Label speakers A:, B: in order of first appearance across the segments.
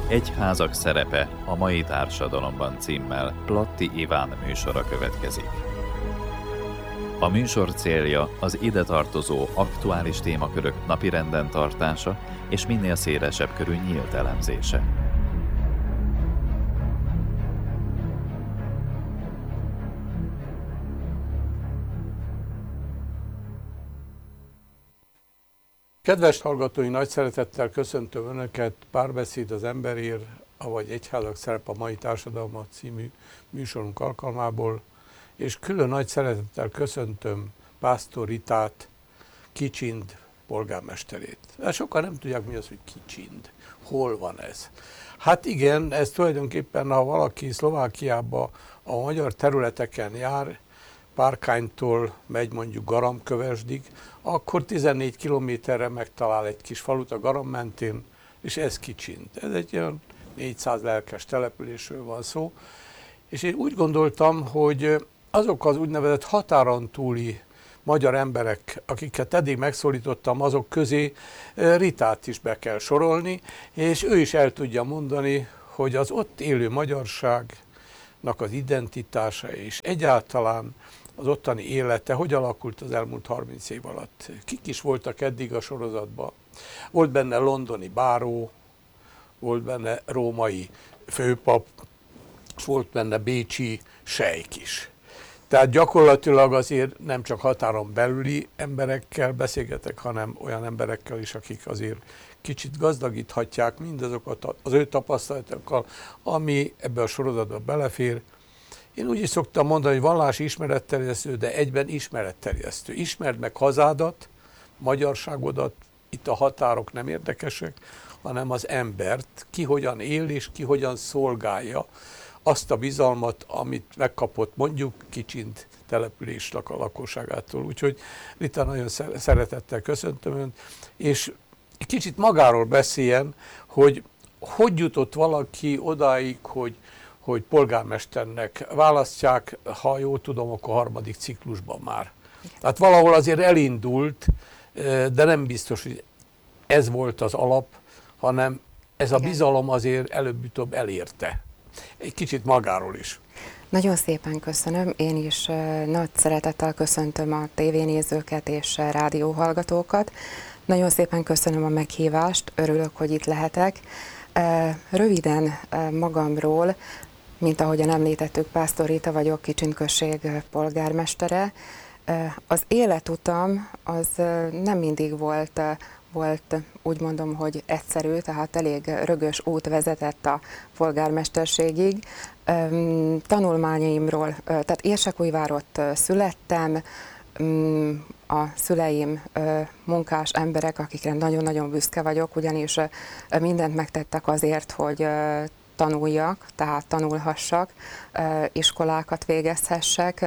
A: Egyházak szerepe a mai társadalomban címmel Platti Iván műsora következik. A műsor célja az ide tartozó aktuális témakörök napirenden tartása és minél szélesebb körű nyílt elemzése.
B: Kedves hallgatói, nagy szeretettel köszöntöm Önöket, Párbeszéd az emberért, avagy Egyházak szerep a mai társadalomban című műsorunk alkalmából, és külön nagy szeretettel köszöntöm Pásztor Ritát, Kicsind polgármesterét. Sokan nem tudják, mi az, hogy Kicsind. Hol van ez? Hát igen, ez tulajdonképpen, ha valaki Szlovákiába a magyar területeken jár, Párkánytól megy mondjuk Garamkövesdig, akkor 14 kilométerre megtalál egy kis falut a Garam mentén, és ez Kicsind. Ez egy olyan 400 lelkes településről van szó, és én úgy gondoltam, hogy azok az úgynevezett határon túli magyar emberek, akiket eddig megszólítottam, azok közé Ritát is be kell sorolni, és ő is el tudja mondani, hogy az ott élő magyarságnak az identitása és egyáltalán az ottani élete hogy alakult az elmúlt 30 év alatt. Kik is voltak eddig a sorozatban? Volt benne londoni báró, volt benne római főpap, és volt benne bécsi sejk is. Tehát gyakorlatilag azért nem csak határon belüli emberekkel beszélgetek, hanem olyan emberekkel is, akik azért kicsit gazdagíthatják mindazokat az ő tapasztalatokkal, ami ebbe a sorozatba belefér. Én úgy is szoktam mondani, hogy vallási ismeretterjesztő, de egyben ismeretterjesztő. Ismerd meg hazádat, magyarságodat, itt a határok nem érdekesek, hanem az embert, ki hogyan él és ki hogyan szolgálja azt a bizalmat, amit megkapott mondjuk Kicsind településnek a lakosságától. Úgyhogy Rita, nagyon szeretettel köszöntöm Önt, és kicsit magáról beszéljen, hogy jutott valaki odáig, hogy polgármesternek választják, ha jól tudom, akkor a harmadik ciklusban már. Tehát valahol azért elindult, de nem biztos, hogy ez volt az alap, hanem ez a bizalom azért előbb-utóbb elérte. Egy kicsit magáról is.
C: Nagyon szépen köszönöm. Én is nagy szeretettel köszöntöm a tévénézőket és rádióhallgatókat. Nagyon szépen köszönöm a meghívást, örülök, hogy itt lehetek. Röviden magamról, mint ahogyan említettük, Pásztor Rita vagyok, Kicsind község polgármestere. Az életutam az nem mindig volt úgy mondom, hogy egyszerű, tehát elég rögös út vezetett a polgármesterségig. Tanulmányaimról, tehát Érsekújvárott születtem, a szüleim munkás emberek, akikre nagyon-nagyon büszke vagyok, ugyanis mindent megtettek azért, hogy tanuljak, tehát tanulhassak, iskolákat végezhessek,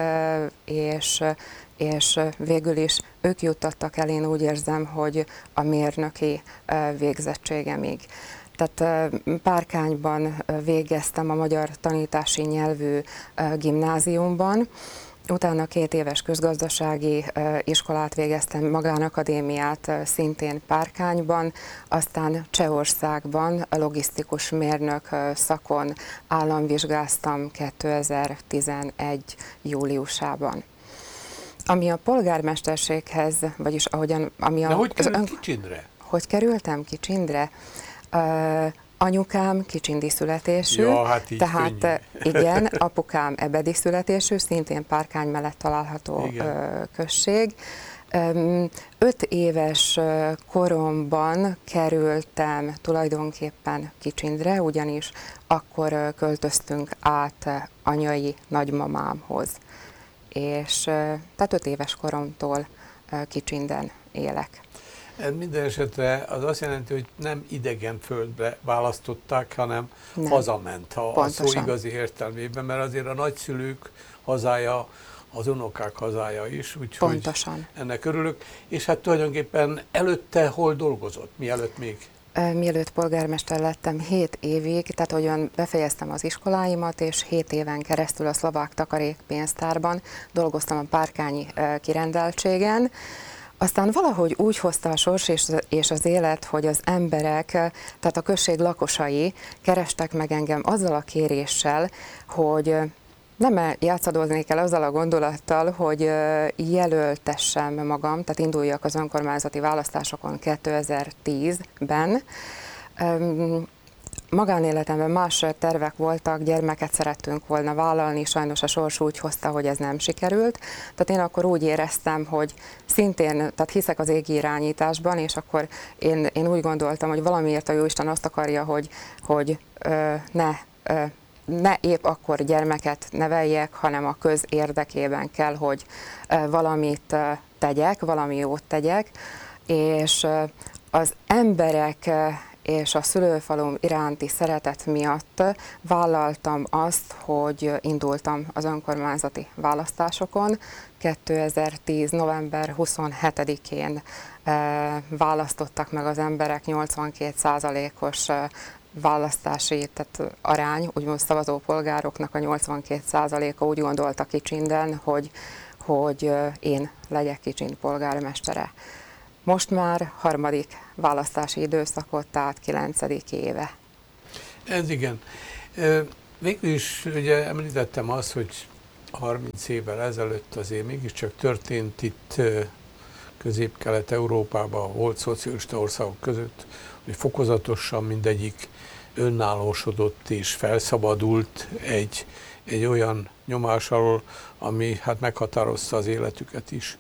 C: és végül is ők juttattak el, én úgy érzem, hogy a mérnöki végzettségemig. Tehát Párkányban végeztem a magyar tanítási nyelvű gimnáziumban, utána 2 éves közgazdasági iskolát végeztem, magánakadémiát szintén Párkányban, aztán Csehországban a logisztikus mérnök szakon államvizsgáztam 2011. júliusában. Ami a polgármesterséghez, vagyis ahogyan...
B: De hogy került Kicsindre?
C: Hogy kerültem Kicsindre? Anyukám kicsindi születésű,
B: ja, hát
C: tehát
B: könnyű.
C: Igen, apukám ebedi születésű, szintén Párkány mellett található község. 5 éves koromban kerültem tulajdonképpen Kicsindre, ugyanis akkor költöztünk át anyai nagymamámhoz. És tehát 5 éves koromtól Kicsinden élek.
B: Minden esetre az azt jelenti, hogy nem idegen földbe választották, hanem hazament, a szó igazi értelmében, mert azért a nagyszülők hazája, az unokák hazája is, úgyhogy ennek örülök. És hát tulajdonképpen előtte hol dolgozott, mielőtt még?
C: Mielőtt polgármester lettem 7 évig, tehát olyan befejeztem az iskoláimat, és 7 éven keresztül a szlovák takarékpénztárban dolgoztam a párkányi kirendeltségen. Aztán valahogy úgy hozta a sors és az élet, hogy az emberek, tehát a község lakosai kerestek meg engem azzal a kéréssel, hogy nem játszadoznék el azzal a gondolattal, hogy jelöltessem magam, tehát induljak az önkormányzati választásokon 2010-ben. Magánéletemben más tervek voltak, gyermeket szerettünk volna vállalni, sajnos a sors úgy hozta, hogy ez nem sikerült. Tehát én akkor úgy éreztem, hogy szintén, tehát hiszek az égi irányításban, és akkor én úgy gondoltam, hogy valamiért a Jóisten azt akarja, hogy ne épp akkor gyermeket neveljek, hanem a köz érdekében kell, hogy valamit tegyek, valami jót tegyek, és az emberek és a szülőfalum iránti szeretet miatt vállaltam azt, hogy indultam az önkormányzati választásokon. 2010. november 27-én választottak meg az emberek 82%-os választási tehát arány, úgymond szavazópolgároknak a 82%-a úgy gondolta Kicsinden, hogy én legyek Kicsind polgármestere. Most már harmadik választási időszakot, tehát 9. éve.
B: Ez igen. Végül is ugye említettem azt, hogy 30 évvel ezelőtt azért mégiscsak történt itt Közép-Kelet-Európában, volt szocialista országok között, hogy fokozatosan mindegyik önállósodott és felszabadult egy olyan nyomás alól, ami hát meghatározta az életüket is.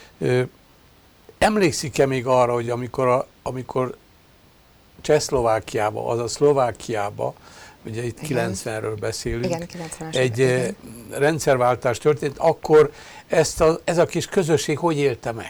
B: Emlékszik-e még arra, hogy amikor Csehszlovákiába, azaz Szlovákiába, ugye itt 90-ről beszélünk,
C: igen, 90-es
B: egy rendszerváltás történt, akkor ez a kis közösség hogy élte meg?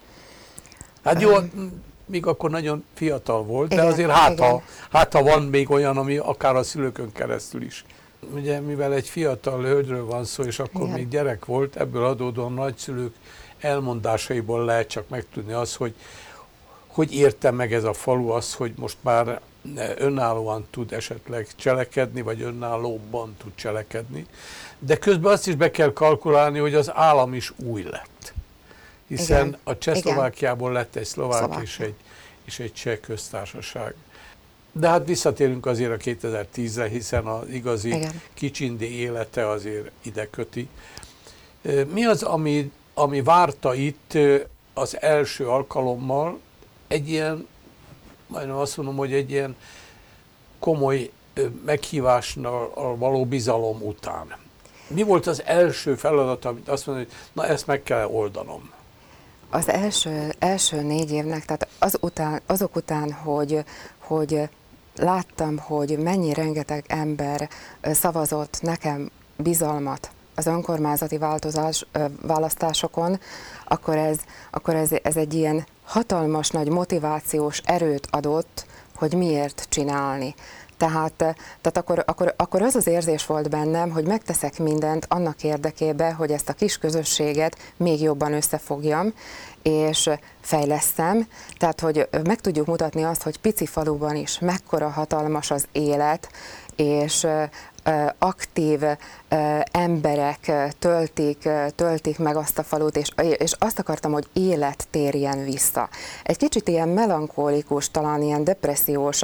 B: Hát jó, még akkor nagyon fiatal volt,
C: igen,
B: de azért hát ha van még olyan, ami akár a szülőkön keresztül is. Ugye, mivel egy fiatal hölgyről van szó, és akkor
C: igen.
B: még gyerek volt, ebből adódóan nagyszülők elmondásaiból lehet csak megtudni azt, hogy érte meg ez a falu azt, hogy most már önállóan tud esetleg cselekedni, vagy önállóban tud cselekedni. De közben azt is be kell kalkulálni, hogy az állam is új lett. Hiszen
C: igen,
B: a Csehszlovákiából lett egy szlovák és egy cseh köztársaság. De hát visszatérünk azért a 2010-re, hiszen az igazi
C: igen.
B: kicsindi élete azért ide köti. Mi az, ami várta itt az első alkalommal egy ilyen, majdnem azt mondom, hogy egy ilyen komoly meghívásnál való bizalom után? Mi volt az első feladat, amit azt mondja, hogy na ezt meg kell oldanom?
C: Az első 4 évnek, tehát azok után, hogy láttam, hogy mennyi rengeteg ember szavazott nekem bizalmat az önkormányzati választásokon, akkor ez egy ilyen hatalmas nagy motivációs erőt adott, hogy miért csinálni. Tehát akkor az az érzés volt bennem, hogy megteszek mindent annak érdekében, hogy ezt a kis közösséget még jobban összefogjam, és fejlesszem, tehát hogy meg tudjuk mutatni azt, hogy pici faluban is mekkora hatalmas az élet, és aktív emberek töltik meg azt a falut, és azt akartam, hogy élet térjen vissza. Egy kicsit ilyen melankólikus, talán ilyen depressziós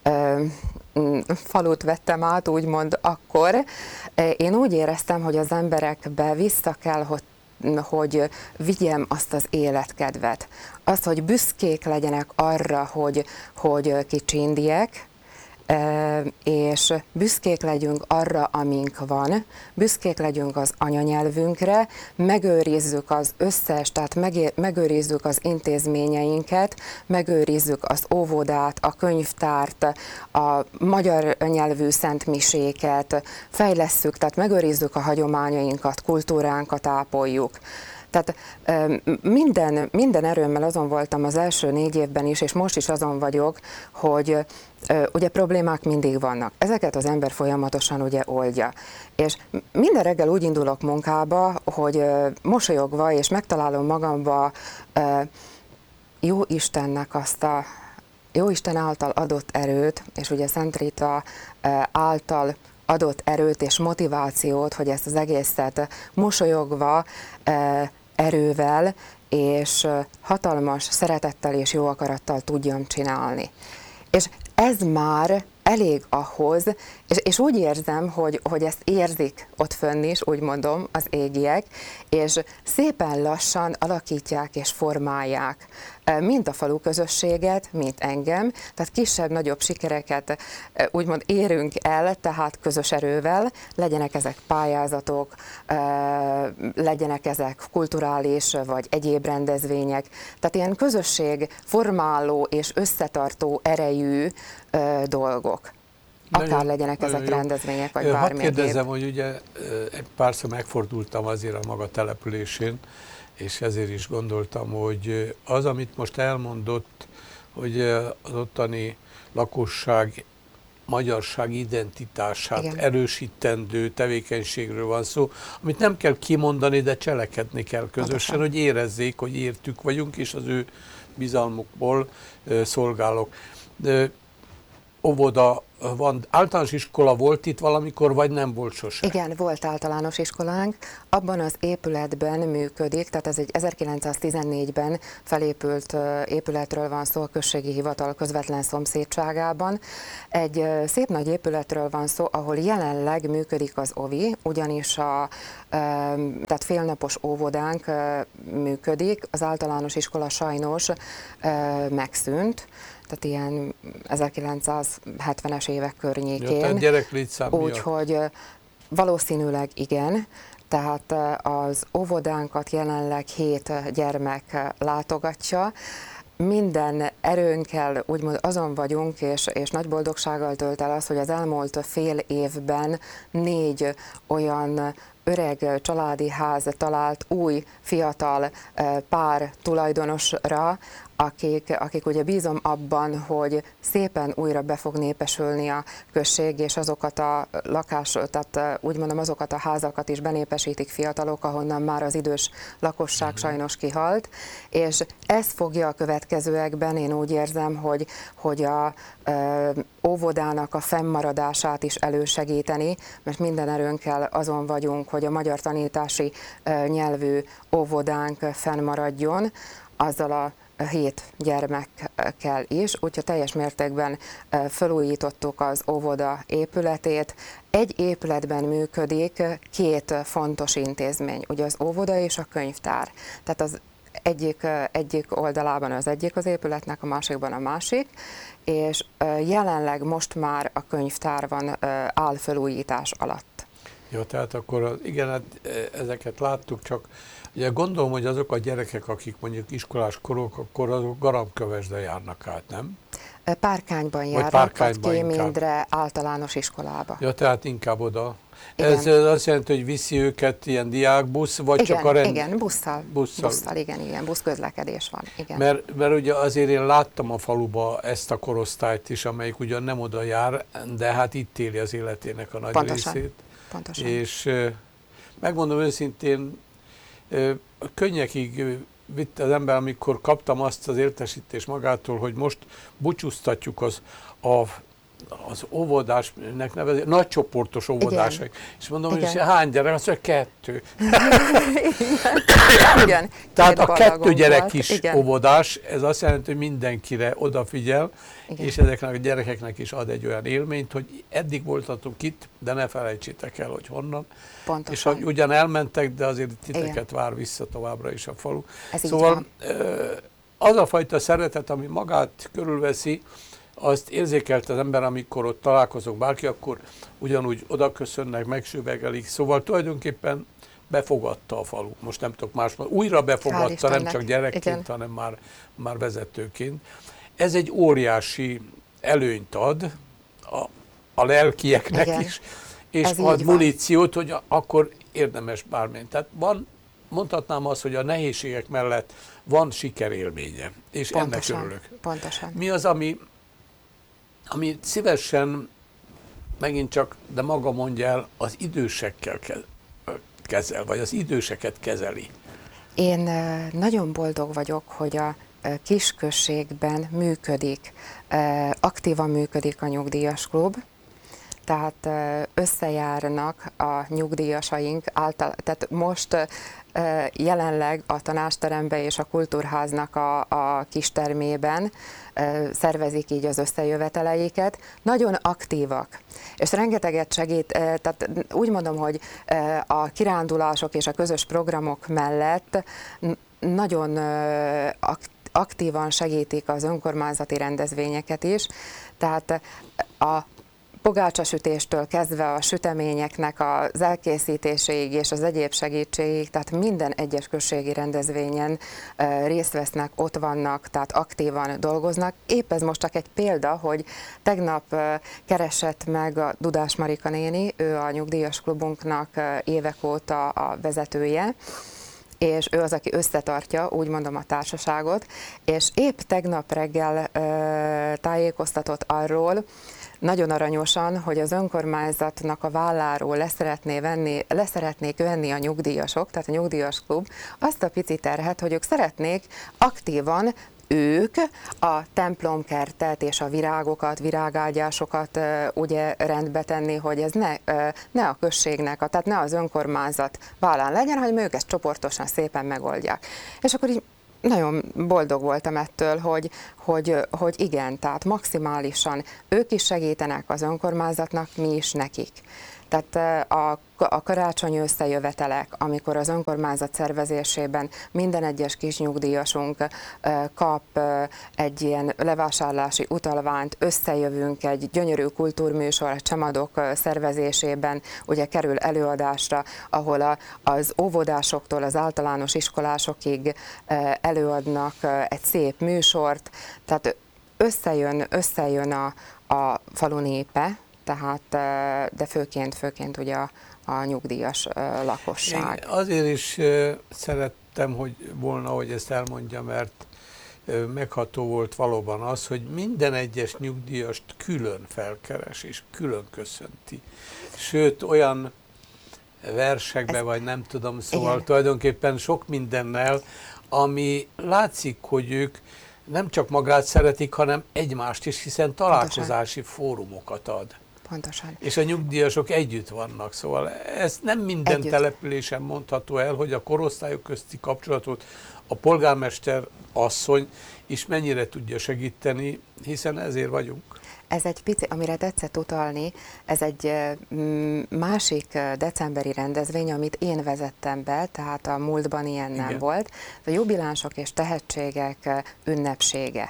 C: falut vettem át, úgymond akkor. Én úgy éreztem, hogy az emberekbe vissza kell, hogy vigyem azt az életkedvet. Azt, hogy büszkék legyenek arra, hogy kicsindiek, és büszkék legyünk arra, amink van, büszkék legyünk az anyanyelvünkre, megőrizzük az összes, tehát megőrizzük az intézményeinket, megőrizzük az óvodát, a könyvtárt, a magyar nyelvű szentmiséket, fejlesszük, tehát megőrizzük a hagyományainkat, kultúránkat ápoljuk. Tehát minden erőmmel azon voltam az első 4 évben is, és most is azon vagyok, hogy ugye problémák mindig vannak. Ezeket az ember folyamatosan ugye oldja. És minden reggel úgy indulok munkába, hogy mosolyogva és megtalálom magamba jó Istennek azt a jó Isten által adott erőt, és ugye Szent Rita által adott erőt és motivációt, hogy ezt az egészet mosolyogva, erővel és hatalmas szeretettel és jó akarattal tudjam csinálni. És ez már elég ahhoz, és úgy érzem, hogy ezt érzik ott fönn is, úgy mondom, az égiek, és szépen lassan alakítják és formálják mind a falu közösséget, mint engem, tehát kisebb-nagyobb sikereket úgymond érünk el, tehát közös erővel, legyenek ezek pályázatok, legyenek ezek kulturális vagy egyéb rendezvények, tehát ilyen közösségformáló és összetartó erejű dolgok. Akár
B: Nagyon,
C: legyenek
B: nagyon
C: ezek
B: jó.
C: rendezvények, vagy
B: Hadd
C: bármilyen
B: kérdezzem,
C: egyéb.
B: hogy ugye egy párszor megfordultam azért a maga településén, és ezért is gondoltam, hogy az, amit most elmondott, hogy az ottani lakosság magyarság identitását
C: Igen.
B: erősítendő tevékenységről van szó, amit nem kell kimondani, de cselekedni kell közösen,
C: Pontosan.
B: hogy érezzék, hogy értük vagyunk, és az ő bizalmukból szolgálok. Óvoda van, általános iskola volt itt valamikor, vagy nem volt sose?
C: Igen, volt általános iskolánk, abban az épületben működik, tehát ez egy 1914-ben felépült épületről van szó, a községi hivatal közvetlen szomszédságában. Egy szép nagy épületről van szó, ahol jelenleg működik az OVI, ugyanis tehát félnapos óvodánk működik, az általános iskola sajnos megszűnt, tehát ilyen 1970-es évek környékén.
B: Ja, tehát gyereklétszám miatt.
C: Úgyhogy valószínűleg igen, tehát az óvodánkat jelenleg 7 gyermek látogatja. Minden erőnkkel úgymond azon vagyunk, és nagy boldogsággal tölt el az, hogy az elmúlt fél évben 4 olyan öreg családi ház talált új fiatal pár tulajdonosra, akik ugye bízom abban, hogy szépen újra be fog népesülni a község, és azokat a tehát úgy mondom, azokat a házakat is benépesítik fiatalok, ahonnan már az idős lakosság sajnos kihalt, és ez fogja a következőekben, én úgy érzem, hogy a óvodának a fennmaradását is elősegíteni, mert minden erőnkkel azon vagyunk, hogy a magyar tanítási nyelvű óvodánk fennmaradjon, azzal a 7 gyermekkel is, úgyhogy teljes mértékben felújítottuk az óvoda épületét. Egy épületben működik 2 fontos intézmény, ugye az óvoda és a könyvtár. Tehát az egyik oldalában az egyik az épületnek, a másikban a másik, és jelenleg most már a könyvtár áll felújítás alatt.
B: Jó, tehát akkor igen, hát ezeket láttuk, csak ugye gondolom, hogy azok a gyerekek, akik mondjuk iskolás korok, akkor azok Garamkövesdre járnak át, nem?
C: Párkányban
B: Vagy
C: járnak,
B: Párkányban
C: vagy
B: inkább.
C: Kémindre általános iskolába.
B: Ja, tehát inkább oda.
C: Igen.
B: Ez azt jelenti, hogy viszi őket ilyen diákbusz, vagy
C: Igen,
B: csak a rend...
C: igen, busszal, igen, buszközlekedés van. Igen.
B: Mert ugye azért én láttam a faluba ezt a korosztályt is, amelyik ugyan nem oda jár, de hát itt éli az életének a nagy
C: Pontosan.
B: részét.
C: Pontosan.
B: És megmondom őszintén, könnyekig vitt az ember, amikor kaptam azt az értesítést magától, hogy most búcsúztatjuk az óvodásnak nevező, nagycsoportos óvodások. És mondom, hogy hány gyerek? Azt mondja, 2.
C: Igen.
B: Tehát a 2
C: ballagunk
B: gyerek
C: volt.
B: is
C: Igen.
B: óvodás, ez azt jelenti, hogy mindenkire odafigyel,
C: Igen.
B: és ezeknek a gyerekeknek is ad egy olyan élményt, hogy eddig voltatok itt, de ne felejtsétek el, hogy honnan.
C: Pontosan.
B: És hogy ugyan elmentek, de azért titeket vár vissza továbbra is a falu.
C: Ez így
B: Szóval
C: van.
B: az a fajta szeretet, ami magát körülveszi, azt érzékelt az ember, amikor ott találkozunk bárki, akkor ugyanúgy odaköszönnek, megsüvegelik. Szóval tulajdonképpen befogadta a falu. Most nem tudok más mondani. Újra befogadta, nem csak gyerekként, igen, hanem már vezetőként. Ez egy óriási előnyt ad a lelkieknek, igen, is, és
C: ez
B: ad muníciót, hogy akkor érdemes bármilyen. Tehát mondhatnám azt, hogy a nehézségek mellett van sikerélménye, és
C: pontosan,
B: ennek örülök.
C: Pontosan.
B: Mi az, ami szívesen, megint csak, de maga mondja el, az idősekkel kezel, vagy az időseket kezeli?
C: Én nagyon boldog vagyok, hogy a kisközségben működik, aktívan működik a nyugdíjas klub, tehát összejárnak a nyugdíjasaink tehát most jelenleg a tanácsteremben és a kultúrháznak a kistermében szervezik így az összejöveteleiket, nagyon aktívak, és rengeteget segít, tehát úgy mondom, hogy a kirándulások és a közös programok mellett nagyon aktívan segítik az önkormányzati rendezvényeket is, tehát a pogácsasütéstől kezdve a süteményeknek az elkészítéséig és az egyéb segítségig, tehát minden egyes községi rendezvényen részt vesznek, ott vannak, tehát aktívan dolgoznak. Épp ez most csak egy példa, hogy tegnap keresett meg a Dudás Marika néni, ő a nyugdíjas klubunknak évek óta a vezetője, és ő az, aki összetartja, úgy mondom, a társaságot, és épp tegnap reggel tájékoztatott arról, nagyon aranyosan, hogy az önkormányzatnak a válláról leszeretnék venni a nyugdíjasok, tehát a nyugdíjas klub azt a pici terhet, hogy ők szeretnék aktívan a templomkertet és a virágokat, virágágyásokat ugye rendbe tenni, hogy ez ne a községnek, tehát ne az önkormányzat vállán legyen, hanem ők ezt csoportosan szépen megoldják. És akkor így nagyon boldog voltam ettől, hogy igen, tehát maximálisan ők is segítenek az önkormányzatnak, mi is nekik. Tehát a karácsonyi összejövetelek, amikor az önkormányzat szervezésében minden egyes kisnyugdíjasunk kap egy ilyen levásárlási utalványt, összejövünk egy gyönyörű kultúrműsor, a Csamadok szervezésében, ugye kerül előadásra, ahol az óvodásoktól az általános iskolásokig előadnak egy szép műsort, tehát összejön a falu népe, tehát, de főként ugye a nyugdíjas lakosság.
B: Én azért is szerettem volna, hogy ezt elmondja, mert megható volt valóban az, hogy minden egyes nyugdíjast külön felkeres és külön köszönti. Sőt, olyan versekbe, vagy nem tudom, szóval igen, tulajdonképpen sok mindennel, ami látszik, hogy ők nem csak magát szeretik, hanem egymást is, hiszen találkozási fórumokat ad.
C: Pontosan.
B: És a nyugdíjasok együtt vannak, szóval ez nem minden településen mondható el, hogy a korosztályok közti kapcsolatot a polgármester asszony is mennyire tudja segíteni, hiszen ezért vagyunk.
C: Ez egy pici, amire tetszett utalni, ez egy másik decemberi rendezvény, amit én vezettem be, tehát a múltban ilyen nem igen, volt. A jubilánsok és tehetségek ünnepsége,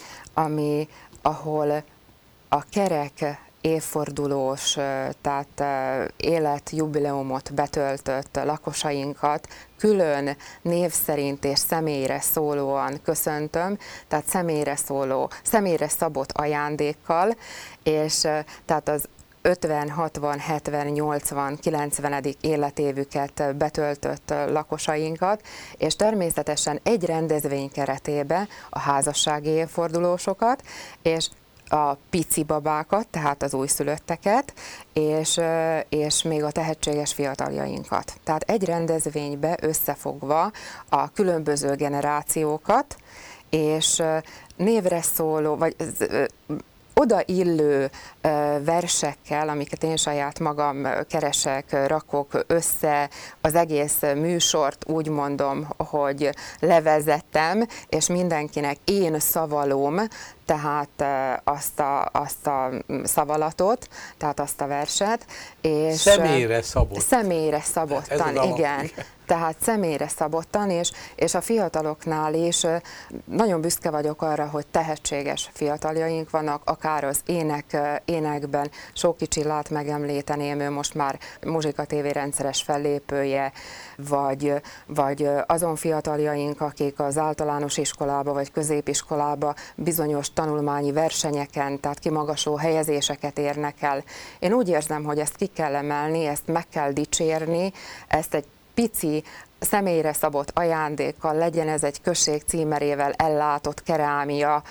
C: ahol a kerek évfordulós, tehát életjubileumot betöltött lakosainkat külön név szerint és személyre szólóan köszöntöm, tehát személyre szabott ajándékkal, és tehát az 50, 60, 70, 80, 90. életévüket betöltött lakosainkat, és természetesen egy rendezvény keretében a házassági évfordulósokat, és a pici babákat, tehát az újszülötteket, és még a tehetséges fiataljainkat. Tehát egy rendezvénybe összefogva a különböző generációkat, és névre szóló, vagy odaillő versekkel, amiket én saját magam keresek, rakok össze, az egész műsort úgy mondom, hogy levezettem, és mindenkinek én szavalom, tehát azt a szavalatot, tehát azt a verset. És
B: személyre szabott.
C: Személyre szabottan, igen. Tehát személyre szabottan, és a fiataloknál is nagyon büszke vagyok arra, hogy tehetséges fiataljaink vannak, akár az énekben. Sóki Csillát megemlíteném, ő most már Muzsika TV rendszeres fellépője, vagy azon fiataljaink, akik az általános iskolába vagy középiskolába bizonyos tanulmányi versenyeken, tehát kimagasló helyezéseket érnek el. Én úgy érzem, hogy ezt ki kell emelni, ezt meg kell dicsérni, ezt egy pici, személyre szabott ajándékkal, legyen ez egy község címerével ellátott kerámia,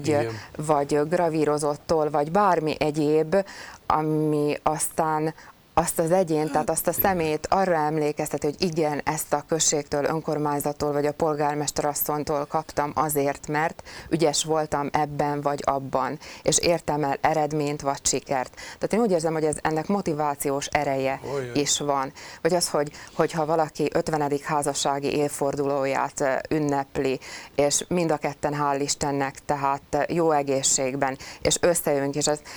C: vagy gravírozottól, vagy bármi egyéb, ami aztán azt az egyént, tehát azt a szemét arra emlékezteti, hogy igen, ezt a községtől, önkormányzattól vagy a polgármesterasszonytól kaptam azért, mert ügyes voltam ebben vagy abban, és értem el eredményt vagy sikert. Tehát én úgy érzem, hogy ennek motivációs ereje is van. Vagy az, hogyha valaki 50. házassági évfordulóját ünnepli, és mind a ketten, hál' Istennek, tehát jó egészségben, és összejövünk, és ez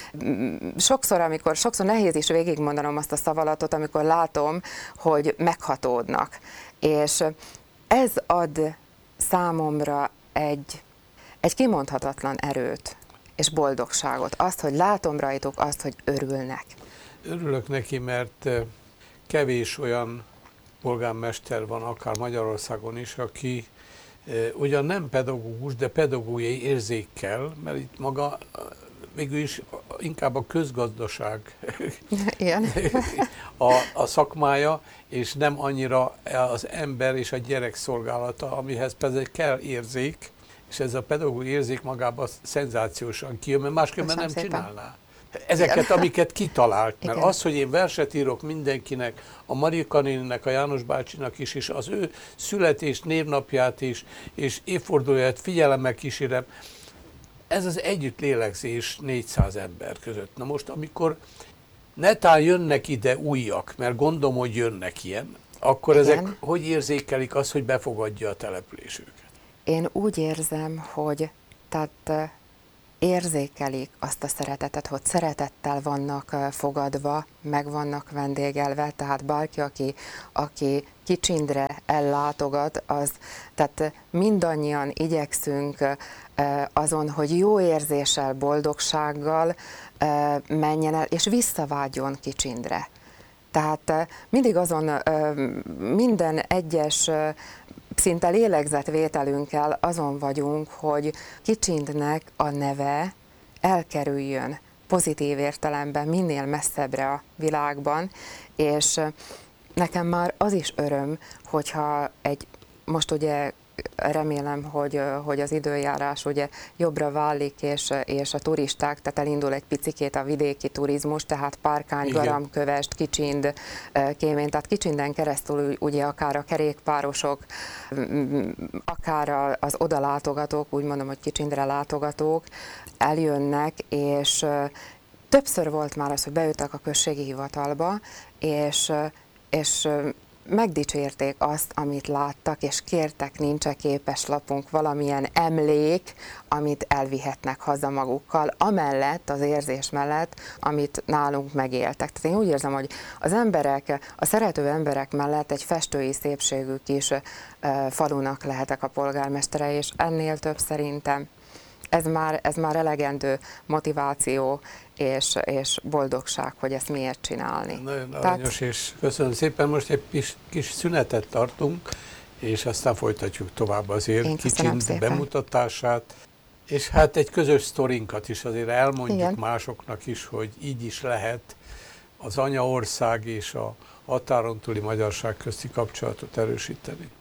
C: sokszor nehéz is végigmondanom azt a szavalatot, amikor látom, hogy meghatódnak. És ez ad számomra egy kimondhatatlan erőt és boldogságot. Azt, hogy látom rajtuk azt, hogy örülnek.
B: Örülök neki, mert kevés olyan polgármester van, akár Magyarországon is, aki ugyan nem pedagógus, de pedagógiai érzékkel, mert itt maga végül is inkább a közgazdaság
C: Igen.
B: a szakmája, és nem annyira az ember és a gyerek szolgálata, amihez pedig kell érzék, és ez a pedagógiai érzék magában szenzációsan kijön, mert másképpen nem csinálná. Ezeket, amiket kitalált, mert igen. Az, hogy én verset írok mindenkinek, a Marika néninek, a János bácsinak is, és az ő születés névnapját is, és évfordulóját figyelemmel kísérem, ez az együtt lélegzés 400 ember között. Na most, amikor netán jönnek ide újak, mert gondolom, hogy jönnek ilyen, akkor igen. Ezek hogy érzékelik azt, hogy befogadja a településüket?
C: Én úgy érzem, hogy tehát érzékelik azt a szeretetet, hogy szeretettel vannak fogadva, meg vannak vendégelve, tehát bárki, aki Kicsindre ellátogat, tehát mindannyian igyekszünk azon, hogy jó érzéssel, boldogsággal menjen el, és visszavágjon Kicsindre. Tehát mindig azon minden egyes szinte lélegzetvételünkkel azon vagyunk, hogy Kicsindnek a neve elkerüljön pozitív értelemben minél messzebbre a világban, és nekem már az is öröm, hogyha most ugye remélem, hogy az időjárás ugye jobbra válik, és a turisták, tehát elindul egy picikét a vidéki turizmus, tehát Párkány, Garamkövesd, Kicsind, Kémény, tehát Kicsinden keresztül ugye akár a kerékpárosok, akár az oda látogatók, úgy mondom, hogy Kicsindre látogatók eljönnek, és többször volt már az, hogy bejöttek a községi hivatalba, és megdicsérték azt, amit láttak, és kértek, nincs-e képeslapunk, valamilyen emlék, amit elvihetnek haza magukkal, amellett, az érzés mellett, amit nálunk megéltek. Tehát én úgy érzem, hogy az emberek, a szerető emberek mellett egy festői szépségű kis falunak lehetek a polgármestere, és ennél több szerintem ez már elegendő motiváció és boldogság, hogy ezt miért csinálni.
B: Nagyon aranyos, és köszönöm szépen. Most egy kis szünetet tartunk, és aztán folytatjuk tovább azért Kicsind bemutatását. És hát egy közös sztorinkat is azért elmondjuk igen. Másoknak is, hogy így is lehet az anyaország és a határon túli magyarság közti kapcsolatot erősíteni.